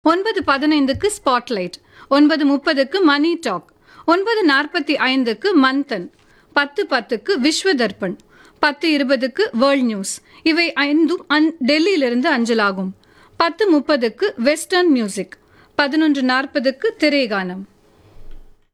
9:15க்கு spotlight, 9:30க்கு மணி talk, 9:45க்கு மந்தன், 10:10க்கு விஸ்வ தர்ப்பண், 10:20க்கு world news. இவை ஐந்தும் டெல்லியிலிருந்து அஞ்சலாகும். 10:30க்கு வெஸ்டர்ன் மியூசிக், 11:40க்கு திரைகானம்.